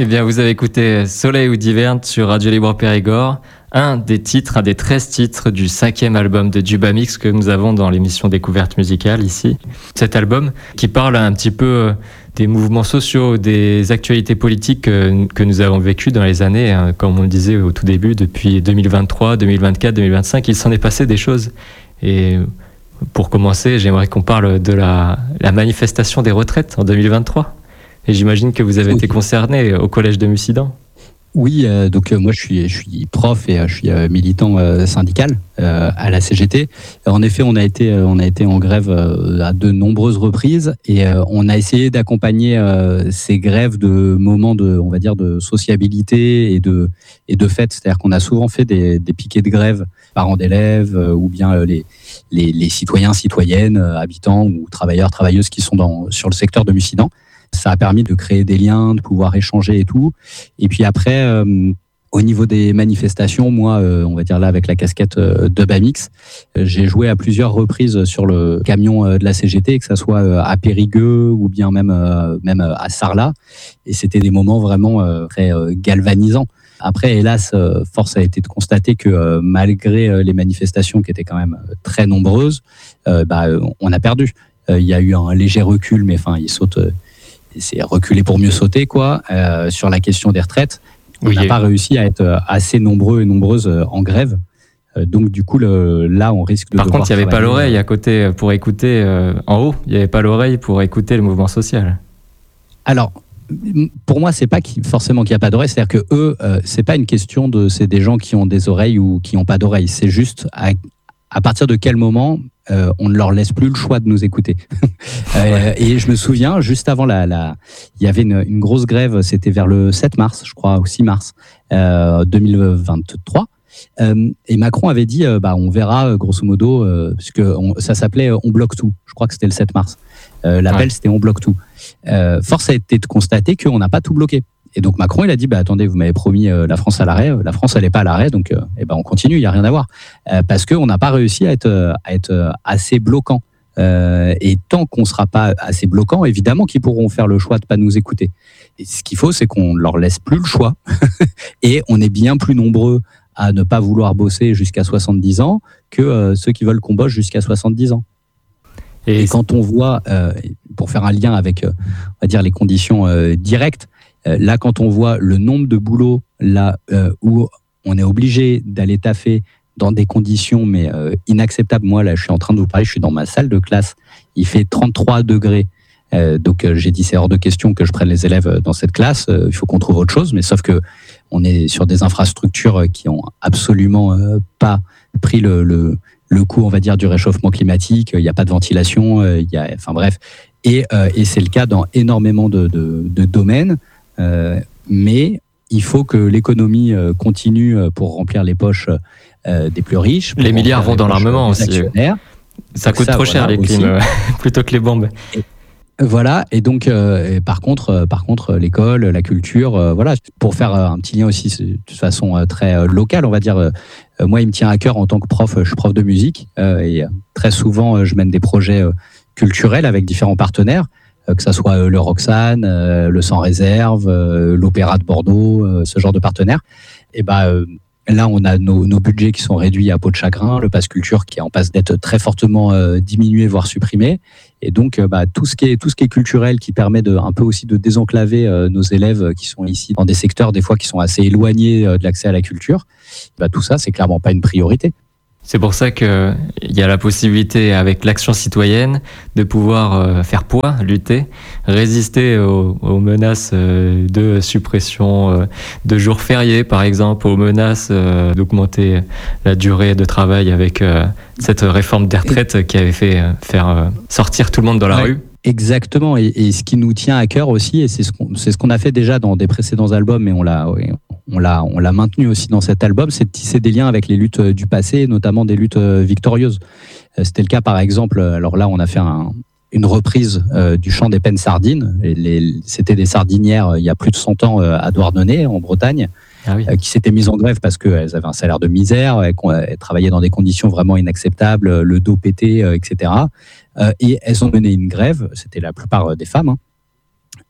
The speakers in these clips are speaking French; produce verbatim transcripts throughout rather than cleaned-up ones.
Eh bien, vous avez écouté Soleil ou d'Hiverne sur Radio Libre Périgord, un des titres, un des treize titres du cinquième album de Dubamix que nous avons dans l'émission Découverte musicale ici. Cet album qui parle un petit peu des mouvements sociaux, des actualités politiques que, que nous avons vécues dans les années, hein, comme on le disait au tout début, depuis deux mille vingt-trois, deux mille vingt-quatre, deux mille vingt-cinq, il s'en est passé des choses. Et pour commencer, j'aimerais qu'on parle de la, la manifestation des retraites en deux mille vingt-trois. Et j'imagine que vous avez oui. été concerné au collège de Mussidan. Oui, euh, donc euh, moi je suis, je suis prof et euh, je suis euh, militant euh, syndical euh, à la C G T. En effet, on a été, euh, on a été en grève euh, à de nombreuses reprises et euh, on a essayé d'accompagner euh, ces grèves de moments de, on va dire, de sociabilité et de et de fête. C'est-à-dire qu'on a souvent fait des, des piquets de grève, parents d'élèves euh, ou bien euh, les, les les citoyens, citoyennes, euh, habitants ou travailleurs, travailleuses qui sont dans sur le secteur de Mussidan. Ça a permis de créer des liens, de pouvoir échanger et tout. Et puis après, euh, au niveau des manifestations, moi, euh, on va dire là avec la casquette euh, de Bamix, euh, j'ai joué à plusieurs reprises sur le camion euh, de la C G T, que ça soit euh, à Périgueux ou bien même euh, même à Sarlat. Et c'était des moments vraiment euh, très euh, galvanisants. Après, hélas, euh, force a été de constater que euh, malgré euh, les manifestations qui étaient quand même euh, très nombreuses, euh, bah, on a perdu. Il euh, y a eu un léger recul, mais enfin, il saute. Euh, c'est reculer pour mieux sauter, quoi, euh, sur la question des retraites. On n'a oui. pas réussi à être assez nombreux et nombreuses en grève. Euh, donc, du coup, le, là, on risque de. Par contre, il n'y avait pas l'oreille à côté pour écouter, euh, en haut, il n'y avait pas l'oreille pour écouter le mouvement social. Alors, pour moi, c'est pas qu'il, forcément qu'il n'y a pas d'oreille. C'est-à-dire que eux, euh, c'est pas une question de. C'est des gens qui ont des oreilles ou qui n'ont pas d'oreilles. C'est juste à, à partir de quel moment. Euh, on ne leur laisse plus le choix de nous écouter. euh, et je me souviens, juste avant la, la, il y avait une, une grosse grève, c'était vers le sept mars, je crois, ou six mars euh, deux mille vingt-trois. Euh, et Macron avait dit, euh, bah, on verra, grosso modo, euh, puisque on, ça s'appelait On bloque tout. Je crois que c'était le sept mars. Euh, l'appel, ouais. c'était On bloque tout. Euh, force a été de constater qu'on n'a pas tout bloqué. Et donc Macron, il a dit, bah, attendez, vous m'avez promis euh, la France à l'arrêt. La France, elle n'est pas à l'arrêt, donc euh, eh ben, on continue, il n'y a rien à voir. Euh, parce qu'on n'a pas réussi à être, à être assez bloquant. Euh, et tant qu'on ne sera pas assez bloquant, évidemment qu'ils pourront faire le choix de ne pas nous écouter. Et ce qu'il faut, c'est qu'on ne leur laisse plus le choix. Et on est bien plus nombreux à ne pas vouloir bosser jusqu'à soixante-dix ans que euh, ceux qui veulent qu'on bosse jusqu'à soixante-dix ans. Et, et quand on voit, euh, pour faire un lien avec, euh, on va dire, les conditions euh, directes, Euh, là, quand on voit le nombre de boulots là euh, où on est obligé d'aller taffer dans des conditions mais euh, inacceptables. Moi, là, je suis en train de vous parler, je suis dans ma salle de classe. Il fait trente-trois degrés. Euh, donc, euh, j'ai dit, c'est hors de question que je prenne les élèves dans cette classe. Euh, il faut qu'on trouve autre chose. Mais sauf que on est sur des infrastructures qui ont absolument euh, pas pris le, le, le coup, on va dire, du réchauffement climatique. Il n'y a pas de ventilation. Euh, il y a, enfin bref. Et, euh, et c'est le cas dans énormément de, de, de domaines. Euh, mais il faut que l'économie euh, continue pour remplir les poches euh, des plus riches. Les milliards vont dans l'armement aussi. Ça coûte ça, trop cher, voilà, les clims, euh, plutôt que les bombes. Et, voilà, et donc, euh, et par, contre, euh, par contre, l'école, la culture, euh, voilà, pour faire euh, un petit lien aussi de façon euh, très euh, locale, on va dire, euh, moi, il me tient à cœur en tant que prof, je suis prof de musique, euh, et très souvent, euh, je mène des projets euh, culturels avec différents partenaires. Que ça soit le Roxane, le Sans Réserve, l'Opéra de Bordeaux, ce genre de partenaires. Et bah, là, on a nos, nos budgets qui sont réduits à peau de chagrin, le Pass Culture qui est en passe d'être très fortement diminué, voire supprimé. Et donc, bah, tout ce qui est tout ce qui est culturel, qui permet de un peu aussi de désenclaver nos élèves qui sont ici dans des secteurs des fois qui sont assez éloignés de l'accès à la culture. Bah, tout ça, c'est clairement pas une priorité. C'est pour ça qu'il y a la possibilité, avec l'action citoyenne, de pouvoir euh, faire poids, lutter, résister aux, aux menaces euh, de suppression euh, de jours fériés, par exemple, aux menaces euh, d'augmenter la durée de travail avec euh, cette réforme des retraites qui avait fait euh, faire euh, sortir tout le monde dans la ouais. rue. Exactement, et, et ce qui nous tient à cœur aussi, et c'est ce qu'on, c'est ce qu'on a fait déjà dans des précédents albums, mais on l'a, on l'a, on l'a maintenu aussi dans cet album, c'est de tisser des liens avec les luttes du passé, notamment des luttes victorieuses. C'était le cas par exemple, alors là on a fait un, une reprise euh, du chant des peines sardines, et les, c'était des sardinières il y a plus de cent ans à Douarnenez, en Bretagne, ah oui. euh, qui s'étaient mises en grève parce qu'elles avaient un salaire de misère, elles, elles travaillaient dans des conditions vraiment inacceptables, le dos pété, euh, et cetera. Euh, et elles ont mené une grève, c'était la plupart des femmes, hein.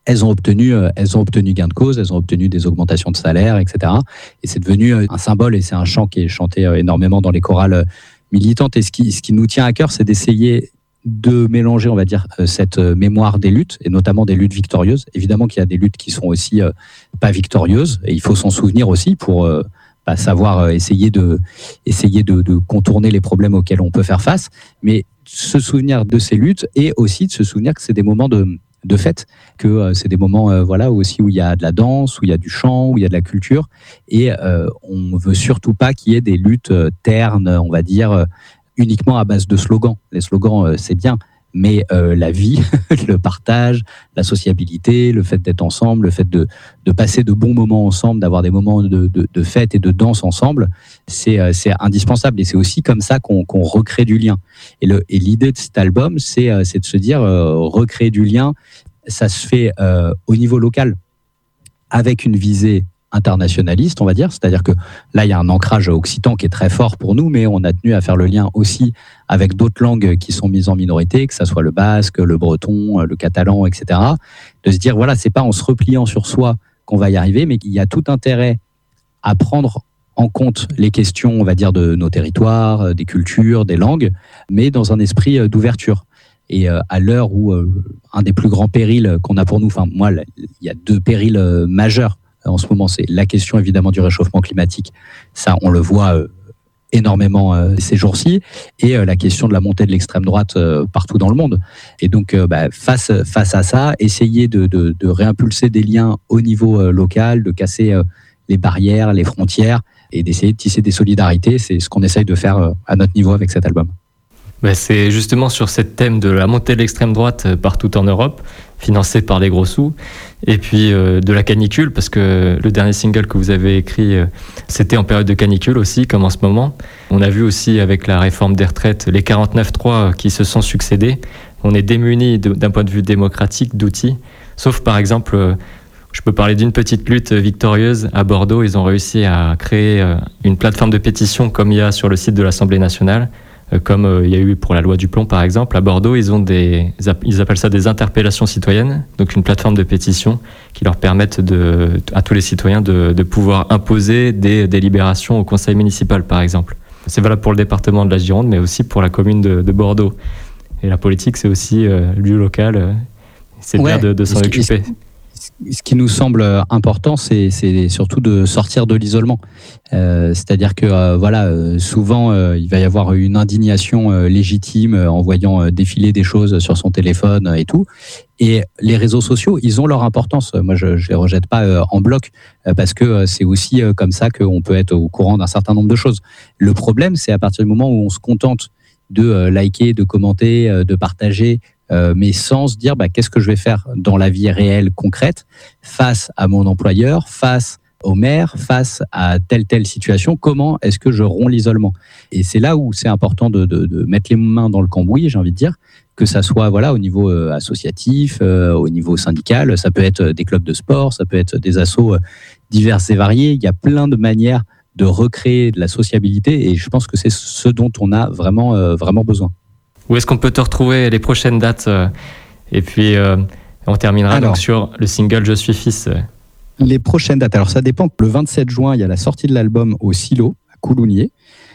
elles ont obtenu, elles ont obtenu gain de cause, elles ont obtenu des augmentations de salaire, et cetera. Et c'est devenu un symbole, et c'est un chant qui est chanté énormément dans les chorales militantes. Et ce qui, ce qui nous tient à cœur, c'est d'essayer de mélanger, on va dire, cette mémoire des luttes, et notamment des luttes victorieuses. Évidemment qu'il y a des luttes qui sont aussi pas victorieuses, et il faut s'en souvenir aussi pour bah, savoir essayer de, essayer de, de contourner les problèmes auxquels on peut faire face. Mais se souvenir de ces luttes, et aussi de se souvenir que c'est des moments de de fête, que euh, c'est des moments euh, voilà, aussi où il y a de la danse, où il y a du chant, où il y a de la culture, et euh, on veut surtout pas qu'il y ait des luttes euh, ternes, on va dire, euh, uniquement à base de slogans. Les slogans, euh, c'est bien, mais euh, la vie, le partage, la sociabilité, le fait d'être ensemble, le fait de, de passer de bons moments ensemble, d'avoir des moments de, de, de fête et de danse ensemble, c'est, euh, c'est indispensable. Et c'est aussi comme ça qu'on, qu'on recrée du lien. Et, le, et l'idée de cet album, c'est, euh, c'est de se dire, euh, recréer du lien, ça se fait euh, au niveau local, avec une visée internationaliste, on va dire. C'est-à-dire que là, il y a un ancrage occitan qui est très fort pour nous, mais on a tenu à faire le lien aussi avec d'autres langues qui sont mises en minorité, que ça soit le basque, le breton, le catalan, et cetera. De se dire, voilà, c'est pas en se repliant sur soi qu'on va y arriver, mais qu'il y a tout intérêt à prendre en compte les questions, on va dire, de nos territoires, des cultures, des langues, mais dans un esprit d'ouverture. Et à l'heure où un des plus grands périls qu'on a pour nous, enfin moi, il y a deux périls majeurs en ce moment, c'est la question évidemment du réchauffement climatique. Ça, on le voit euh, énormément euh, ces jours-ci, et euh, la question de la montée de l'extrême droite euh, partout dans le monde. Et donc, euh, bah, face face à ça, essayer de, de, de réimpulser des liens au niveau euh, local, de casser euh, les barrières, les frontières, et d'essayer de tisser des solidarités. C'est ce qu'on essaye de faire euh, à notre niveau avec cet album. Ben c'est justement sur ce thème de la montée de l'extrême droite partout en Europe, financée par les gros sous, et puis euh, de la canicule, parce que le dernier single que vous avez écrit, euh, c'était en période de canicule aussi, comme en ce moment. On a vu aussi avec la réforme des retraites, les quarante-neuf trois qui se sont succédés. On est démunis de, d'un point de vue démocratique d'outils, sauf par exemple, euh, je peux parler d'une petite lutte victorieuse à Bordeaux. Ils ont réussi à créer euh, une plateforme de pétition comme il y a sur le site de l'Assemblée nationale, comme euh, il y a eu pour la loi du plomb par exemple. À Bordeaux, ils ont des, ils appellent ça des interpellations citoyennes, donc une plateforme de pétition qui leur permettent de, à tous les citoyens de, de pouvoir imposer des délibérations au conseil municipal par exemple. C'est valable pour le département de la Gironde, mais aussi pour la commune de, de Bordeaux. Et la politique, c'est aussi euh, du local, euh, c'est ouais, bien de, de s'en occuper. Ce qui nous semble important, c'est, c'est surtout de sortir de l'isolement. Euh, c'est-à-dire que euh, voilà, euh, souvent euh, il va y avoir une indignation euh, légitime euh, en voyant euh, défiler des choses sur son téléphone euh, et tout. Et les réseaux sociaux, ils ont leur importance. Moi, je ne les rejette pas euh, en bloc euh, parce que euh, c'est aussi euh, comme ça qu'on peut être au courant d'un certain nombre de choses. Le problème, c'est à partir du moment où on se contente de euh, liker, de commenter, euh, de partager, Euh, mais sans se dire bah, qu'est-ce que je vais faire dans la vie réelle, concrète, face à mon employeur, face au maire, face à telle, telle situation, comment est-ce que je romps l'isolement ? Et c'est là où c'est important de, de, de mettre les mains dans le cambouis, j'ai envie de dire, que ça soit voilà, au niveau euh, associatif, euh, au niveau syndical, ça peut être des clubs de sport, ça peut être des assos euh, divers et variés, il y a plein de manières de recréer de la sociabilité, et je pense que c'est ce dont on a vraiment, euh, vraiment besoin. Où est-ce qu'on peut te retrouver, les prochaines dates euh, Et puis, euh, on terminera alors, donc sur le single « Je suis fils ». Les prochaines dates, alors ça dépend. Le vingt-sept juin, il y a la sortie de l'album au Silo, à Coulommiers,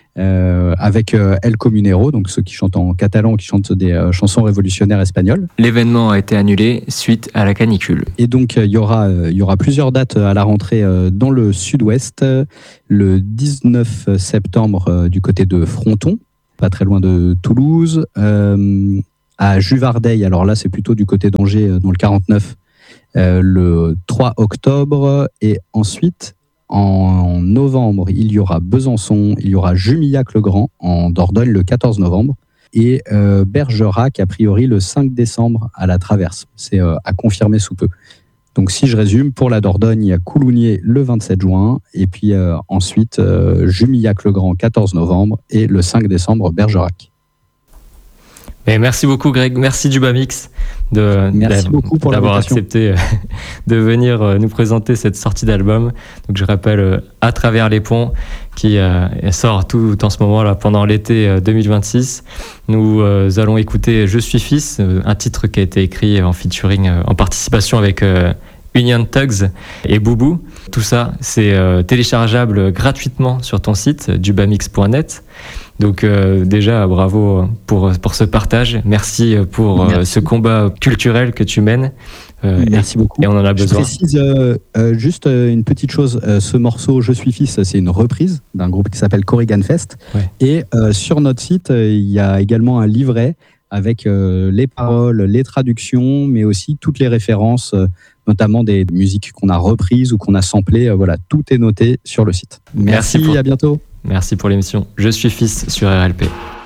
euh, avec euh, El Comunero, donc ceux qui chantent en catalan, qui chantent des euh, chansons révolutionnaires espagnoles. L'événement a été annulé suite à la canicule. Et donc, euh, il y aura, euh, il y aura plusieurs dates à la rentrée euh, dans le sud-ouest. Le dix-neuf septembre, euh, du côté de Fronton, pas très loin de Toulouse, euh, à Juvardeil, alors là c'est plutôt du côté d'Angers, dans le quarante-neuf, euh, le trois octobre, et ensuite en novembre il y aura Besançon, il y aura Jumillac-le-Grand en Dordogne le quatorze novembre, et euh, Bergerac a priori le cinq décembre à la Traverse, c'est euh, à confirmer sous peu. Donc si je résume, pour la Dordogne, il y a Coulommiers le vingt-sept juin, et puis euh, ensuite euh, Jumillac-le-Grand quatorze novembre, et le cinq décembre Bergerac. Et merci beaucoup Greg, merci Dubamix de, merci beaucoup pour d'avoir accepté de venir nous présenter cette sortie d'album. Donc je rappelle À travers les ponts qui euh, sort tout en ce moment là pendant l'été deux mille vingt-six. Nous euh, allons écouter Je suis fils, un titre qui a été écrit en featuring, en participation avec euh, Union Tugs et Boubou. Tout ça, c'est euh, téléchargeable gratuitement sur ton site dubamix point net. Donc euh, déjà, bravo pour, pour ce partage. Merci pour euh, Merci. ce combat culturel que tu mènes. Euh, Merci et, beaucoup. Et on en a besoin. Je précise euh, euh, juste une petite chose. Euh, ce morceau Je suis fils, c'est une reprise d'un groupe qui s'appelle Corrigan Fest. Ouais. Et euh, sur notre site, euh, il y a également un livret avec euh, les paroles, les traductions, mais aussi toutes les références, euh, notamment des musiques qu'on a reprises ou qu'on a samplées. Euh, voilà, tout est noté sur le site. Merci, Merci pour... à bientôt. Merci pour l'émission. Je suis fils sur R L P.